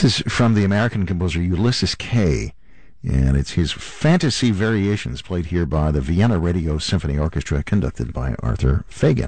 is from the American composer Ulysses Kay, and it's his Fantasy Variations, played here by the Vienna Radio Symphony Orchestra, conducted by Arthur Fagan.